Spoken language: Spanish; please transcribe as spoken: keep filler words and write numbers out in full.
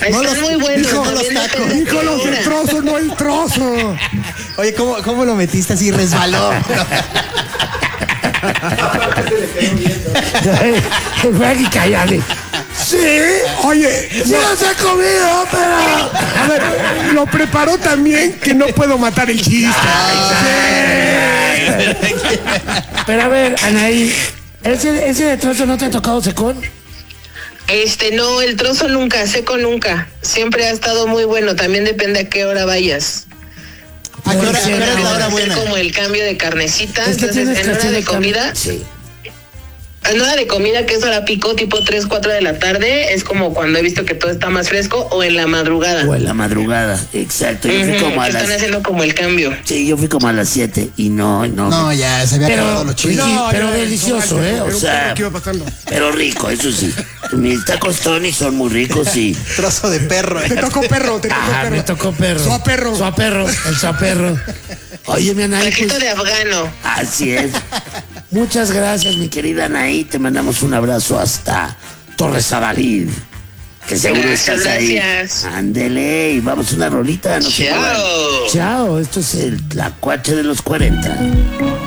Están los- muy buenos. dijo también los tacos. depende de Dijo qué los del hora. trozo, no el trozo. Oye, ¿cómo, cómo lo metiste así? Resbaló. Frankie, cállate. Sí, oye, ¡Sí los he comido, pero! a ver, lo preparó también que no puedo matar el chiste. Pero a ver, Anaí, ¿ese, ese de trozo no te ha tocado secón? Este, no, el trozo nunca, seco nunca. Siempre ha estado muy bueno. También depende a qué hora vayas. ¿A qué hora, a qué hora es la Van a hora hacer buena? como el cambio de carnecita. Es que Entonces, tienes en que hora hacer de el cambio. comida, Sí. en hora de comida, que es hora pico, tipo tres, cuatro de la tarde, es como cuando he visto que todo está más fresco, o en la madrugada. O en la madrugada, exacto. Yo fui Ujú, como a que las... están haciendo como el cambio. Sí, yo fui como a las siete y no, no. No, ya se había Pero- acabado los chistes. No, pero delicioso, ¿eh? O Pero sea, ¿qué iba pasando? Pero rico, eso sí. Mis tacos Tony son muy ricos y... Trozo de perro. Te tocó perro, te tocó Ah, perro. me tocó perro. Suaperro. Suaperro, el suaperro. Oye, mi Anaí, Taquito pues, de afgano. Así es. Muchas gracias, mi querida Anaí. Te mandamos un abrazo hasta Torres Sabalín. Que seguro Gracias, estás ahí. gracias. Ándele, y vamos a una rolita. No se muevan. Chao. chao, esto es el... El tlacuache de los cuarenta.